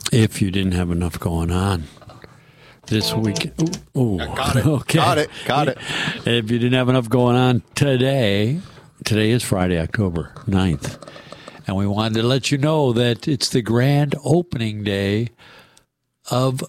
If you didn't have enough going on this week. Ooh. Got it. Okay. Got it. If you didn't have enough going on today is Friday, October 9th. And we wanted to let you know that it's the grand opening day of,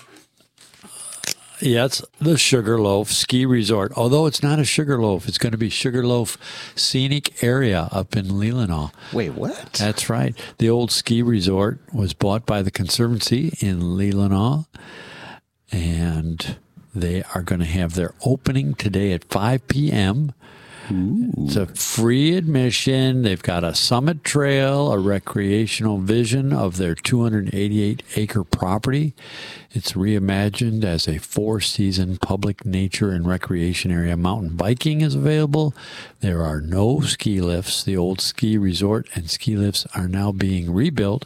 the Sugarloaf Ski Resort. Although it's not a Sugarloaf, it's going to be Sugarloaf Scenic Area up in Leelanau. Wait, what? That's right. The old ski resort was bought by the Conservancy in Leelanau, and they are going to have their opening today at 5 p.m. Ooh. It's a free admission. They've got a summit trail, a recreational vision of their 288-acre property. It's reimagined as a 4-season public nature and recreation area. Mountain biking is available. There are no ski lifts. The old ski resort and ski lifts are now being rebuilt.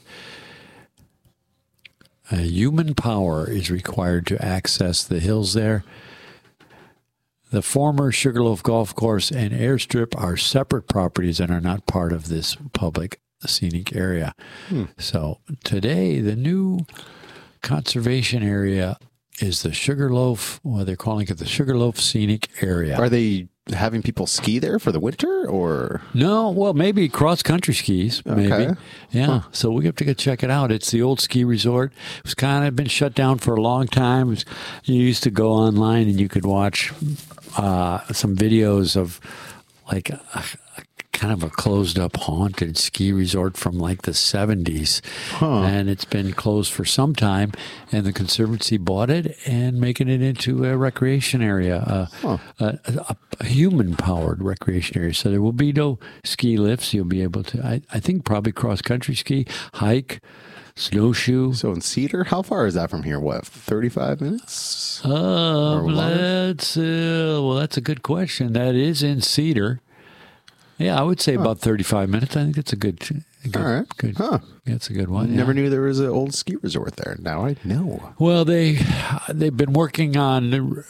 Human power is required to access the hills there. The former Sugarloaf Golf Course and Airstrip are separate properties and are not part of this public scenic area. So today, the new conservation area is the Sugarloaf, they're calling it the Sugarloaf Scenic Area. Are they having people ski there for the winter, or? No, well, maybe cross-country skis, maybe. Okay. Yeah, So we have to go check it out. It's the old ski resort. It was kind of been shut down for a long time. You used to go online and you could watch some videos of like kind of a closed-up haunted ski resort from like the 70s. And it's been closed for some time, and the Conservancy bought it and making it into a recreation area, a human-powered recreation area. So there will be no ski lifts. You'll be able to, I think, probably cross-country ski, hike, snowshoe. So in Cedar, how far is that from here? What, 35 minutes? That's a good question. That is in Cedar. Yeah, I would say about 35 minutes. I think that's a good. All right. Good. That's a good one. Never knew there was an old ski resort there. Now I know. Well, they've been working on.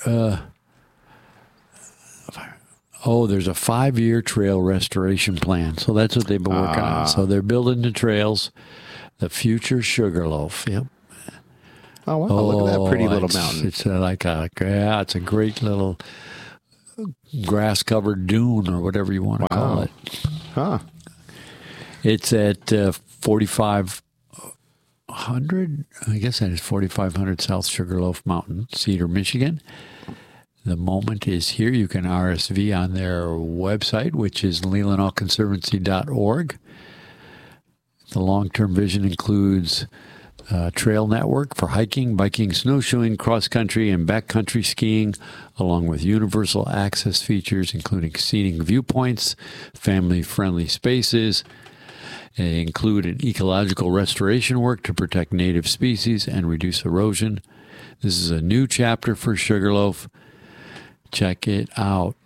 There's a 5-year trail restoration plan. So that's what they've been working on. So they're building the trails, the future Sugarloaf. Yep. Oh wow! Look at that pretty little mountain. It's it's a great little grass-covered dune, or whatever you want to call it. It's at 4,500. I guess that is 4,500 South Sugarloaf Mountain, Cedar, Michigan. The moment is here. You can RSV on their website, which is leelanauconservancy.org. The long-term vision includes trail network for hiking, biking, snowshoeing, cross-country, and backcountry skiing, along with universal access features, including scenic viewpoints, family-friendly spaces. They include an ecological restoration work to protect native species and reduce erosion. This is a new chapter for Sugarloaf. Check it out.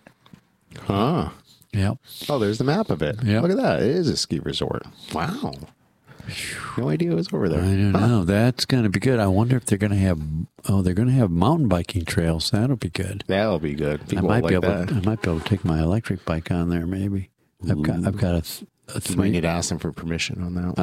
Yep. Oh, there's the map of it. Yep. Look at that. It is a ski resort. Wow. No idea it was over there. I don't know. That's going to be good. I wonder if they're going to have. They're going to have mountain biking trails. That'll be good. That'll be good. I might be able to take my electric bike on there. Maybe. I've got a You might need to ask them for permission on that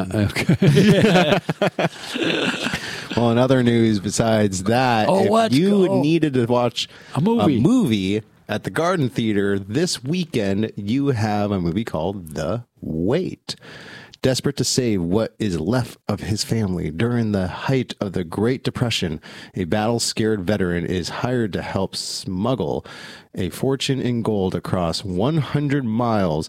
one. Okay. Well, in other news besides that, if you needed to watch a movie at the Garden Theater this weekend, you have a movie called The Wait. Desperate to save what is left of his family during the height of the Great Depression, a battle-scared veteran is hired to help smuggle a fortune in gold across 100 miles.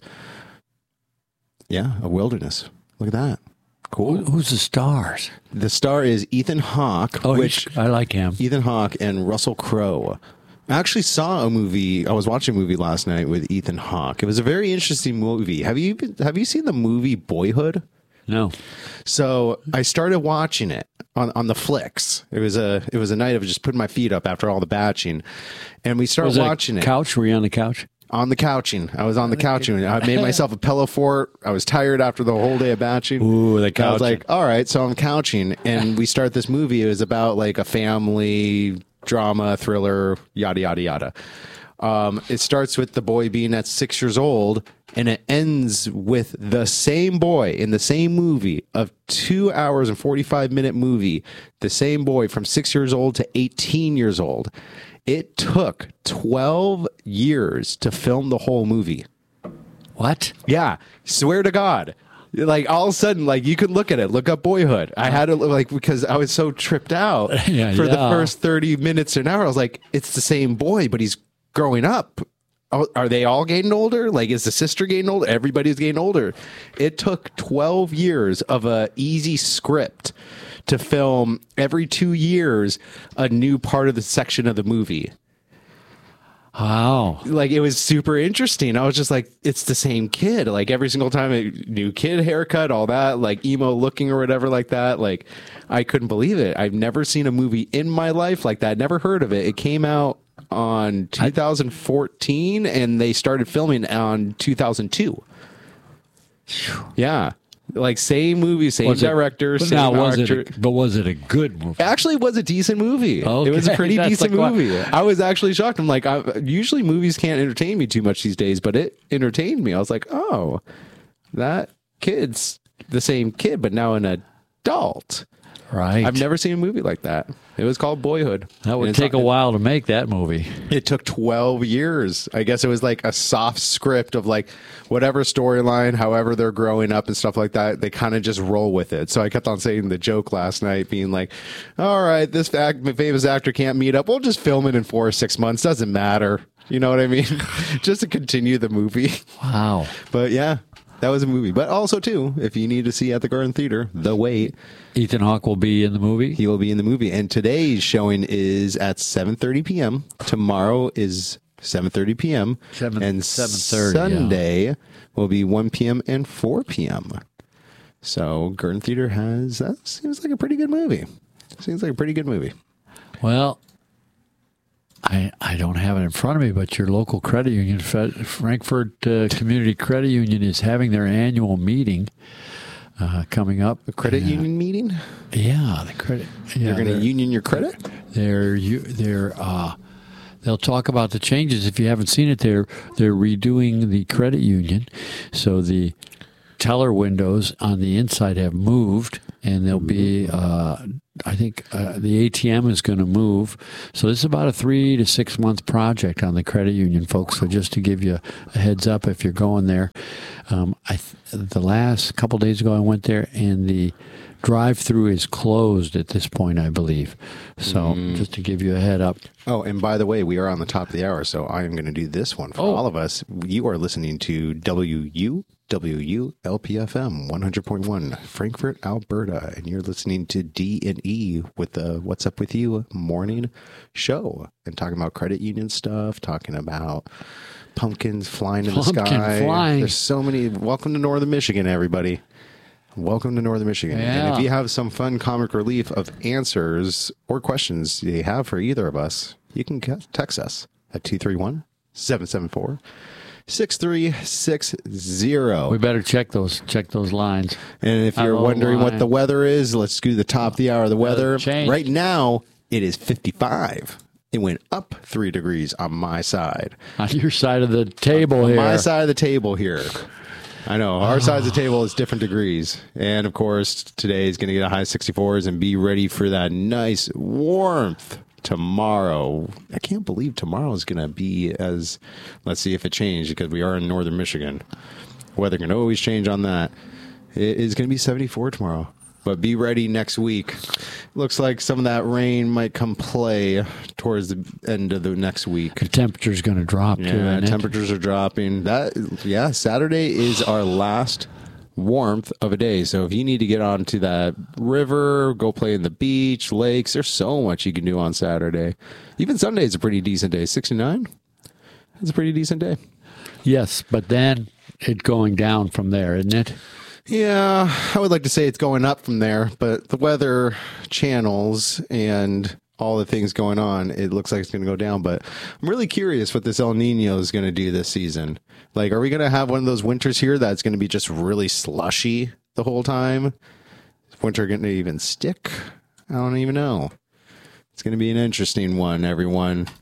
Yeah, a wilderness. Look at that. Cool. Who's the stars? The star is Ethan Hawke. I like him. Ethan Hawke and Russell Crowe. I actually saw a movie. I was watching a movie last night with Ethan Hawke. It was a very interesting movie. Have you seen the movie Boyhood? No. So I started watching it on the flicks. It was a night of just putting my feet up after all the batching, and we started watching it. Couch? Were you on the couch? On the couching. I was on the couching. I made myself a pillow fort. I was tired after the whole day of batching. Ooh, the couching. I was like, all right, so I'm couching, and we start this movie. It was about like a family drama, thriller, yada, yada, yada. It starts with the boy being at 6 years old, And it ends with the same boy in the same movie of 2 hours and 45-minute movie, the same boy from 6 years old to 18 years old. It took 12 years to film the whole movie. What? Yeah, swear to God. Like all of a sudden, like you could look at it, look up Boyhood. I had to like because I was so tripped out for the first 30 minutes or an hour. I was like, it's the same boy, but he's growing up. Oh, are they all getting older? Like, is the sister getting older? Everybody's getting older. It took 12 years of a easy script to film every 2 years a new part of the section of the movie. Wow. Like, it was super interesting. I was just like, it's the same kid. Like, every single time, a new kid haircut, all that, like emo looking or whatever like that. Like, I couldn't believe it. I've never seen a movie in my life like that. Never heard of it. It came out on 2014 and they started filming on 2002. Yeah. Like same movie, same director, same actor. But was it a good movie? Actually, it was a decent movie. Okay. It was a pretty decent like movie. I was actually shocked. I'm like, usually movies can't entertain me too much these days, but it entertained me. I was like, oh, that kid's the same kid, but now an adult. Right. I've never seen a movie like that. It was called Boyhood. That would take a while to make that movie. It took 12 years. I guess it was like a soft script of like whatever storyline, however they're growing up and stuff like that. They kind of just roll with it. So I kept on saying the joke last night being like, all right, this famous actor can't meet up. We'll just film it in 4 or 6 months. Doesn't matter. You know what I mean? Just to continue the movie. Wow. But yeah. That was a movie. But also, too, if you need to see at the Garden Theater, The Wait. Ethan Hawke will be in the movie? He will be in the movie. And today's showing is at 7:30 p.m. Tomorrow is 7:30 p.m. And 7:30, Sunday will be 1 p.m. and 4 p.m. So Garden Theater that seems like a pretty good movie. Seems like a pretty good movie. Well, I don't have it in front of me, but your local credit union, Frankfurt Community Credit Union, is having their annual meeting coming up. A credit union meeting? Yeah, the credit. Yeah, You're going to union your credit? They'll talk about the changes. If you haven't seen it, they're redoing the credit union, so the teller windows on the inside have moved, and there'll be. I think the ATM is going to move. So this is about a 3 to 6 month project on the credit union, folks. So just to give you a heads up if you're going there. The last couple days ago I went there, and the drive-through is closed at this point, I believe. So just to give you a head up. Oh, and by the way, we are on the top of the hour, so I am going to do this one for all of us. You are listening to WULPFM 100.1 Frankfurt, Alberta, and you're listening to D&E with the What's Up With You morning show, and talking about credit union stuff, talking about pumpkins flying in the sky. There's so many. Welcome to Northern Michigan, everybody. Welcome to Northern Michigan. Yeah. And if you have some fun comic relief of answers or questions you have for either of us, you can text us at 231-774-6360. We better check those lines. And if you're wondering what the weather is, let's do the top of the hour of the weather. Right now, it is 55. It went up 3 degrees on my side. On your side of the table here. On my side of the table here. I know. Our side of the table is different degrees. And, of course, today is going to get a high 64s, and be ready for that nice warmth tomorrow. I can't believe tomorrow is going to be as, let's see if it changed, because we are in northern Michigan. Weather can always change on that. It is going to be 74 tomorrow. But be ready next week. Looks like some of that rain might come play towards the end of the next week. The temperature's going to drop, too. Yeah, temperatures are dropping. Saturday is our last warmth of a day. So if you need to get onto that river, go play in the beach, lakes, there's so much you can do on Saturday. Even Sunday is a pretty decent day. 69? That's a pretty decent day. Yes, but then it's going down from there, isn't it? Yeah, I would like to say it's going up from there, but the weather channels and all the things going on, it looks like it's going to go down. But I'm really curious what this El Nino is going to do this season. Like, are we going to have one of those winters here that's going to be just really slushy the whole time? Is winter going to even stick? I don't even know. It's going to be an interesting one, everyone.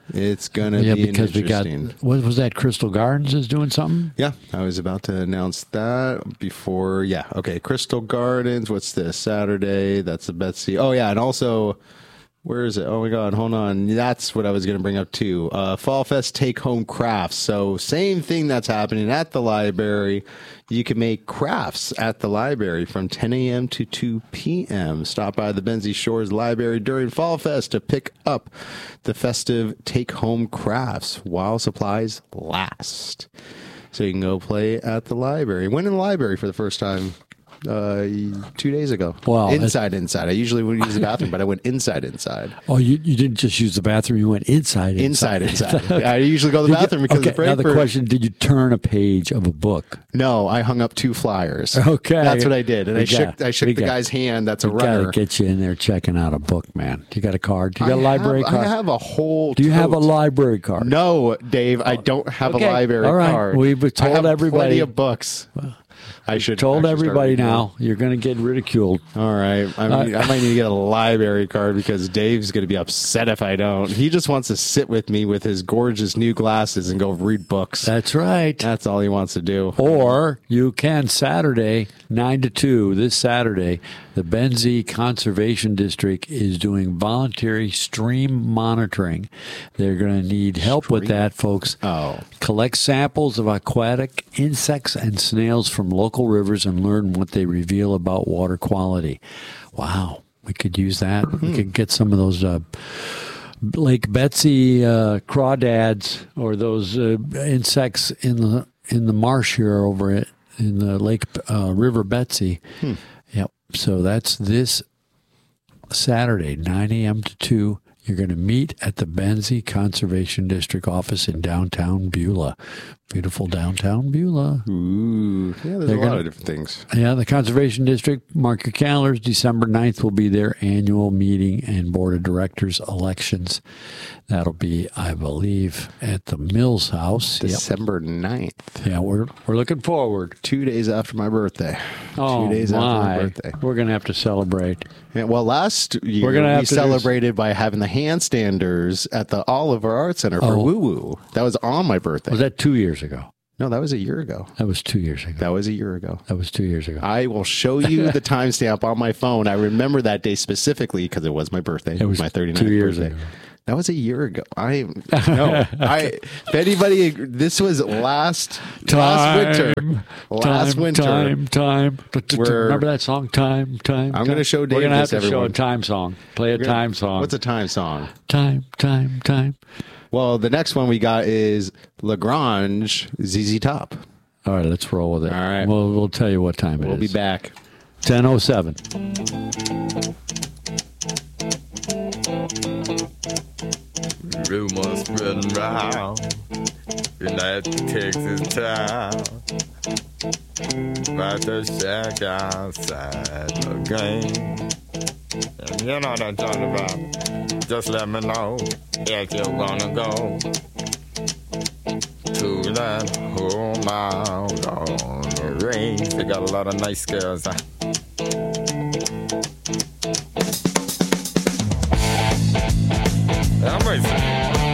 It's going to Yeah, be because we got, interesting. what was that? Crystal Gardens is doing something? Yeah, I was about to announce that before. Yeah, okay. Crystal Gardens. What's this? Saturday. That's the Betsy. Oh, yeah. And also, where is it? Oh, my God. Hold on. That's what I was going to bring up, too. Fall Fest Take Home Crafts. So, same thing that's happening at the library. You can make crafts at the library from 10 a.m. to 2 p.m. Stop by the Benzie Shores Library during Fall Fest to pick up the festive take-home crafts while supplies last. So you can go play at the library. Went in the library for the first time 2 days ago. Wow. Inside. I usually would use the bathroom, but I went inside. Oh, you didn't just use the bathroom, you went inside. Inside. I usually go to the bathroom because okay, of now the question, did you turn a page of a book? No, I hung up 2 flyers. Okay. That's what I did. And I shook the guy's hand that's a runner. Got to get you in there checking out a book, man. You got a card? You got a library card? I have a whole Do you have a library card? No, Dave, I don't have a library All right. card. We've told I have everybody. plenty of books. I should told actually everybody start now you're going to get ridiculed. All right. I might need to get a library card because Dave's going to be upset if I don't. He just wants to sit with me with his gorgeous new glasses and go read books. That's right. That's all he wants to do. Or you can Saturday, 9 to 2, this Saturday, the Benzie Conservation District is doing voluntary stream monitoring. They're going to need help with that, folks. Oh. Collect samples of aquatic insects and snails from local rivers and learn what they reveal about water quality. Wow. We could use that. We could get some of those Lake Betsy crawdads or those insects in the marsh here over it in the Lake River Betsy. Yep. So that's this Saturday, 9 a.m. to 2. You're going to meet at the Benzie Conservation District office in downtown Beulah. Beautiful downtown Beulah. Ooh. Yeah, there's a lot of different things. Yeah, the Conservation District, mark your calendars. December 9th will be their annual meeting and Board of Directors elections. That'll be, I believe, at the Mills House. December 9th. Yeah, we're looking forward. 2 days after my birthday. Oh, 2 days after my birthday. We're going to have to celebrate. Yeah, well, last year we celebrated by having the handstanders at the Oliver Art Center for Woo Woo. That was on my birthday. Was that 2 years ago? No, that was a year ago. That was 2 years ago. That was a year ago. That was 2 years ago. I will show you the timestamp on my phone. I remember that day specifically because it was my birthday. It was my 39th 2 years birthday. ago. That was a year ago. If anybody, this was last winter. Last winter. Time. Remember that song? Time. I'm going to show Dave We're going to have this, to show a everyone. time song. Play a time song. What's a time song? Time. Well, the next one we got is Lagrange ZZ Top. All right, let's roll with it. All right. We'll tell you what time it is. We'll be back. 10:07. Rumors spreading round in that Texas town about the shack outside the game. And you know what I'm talking about. Just let me know if you're gonna go to that home out on the range. They got a lot of nice girls.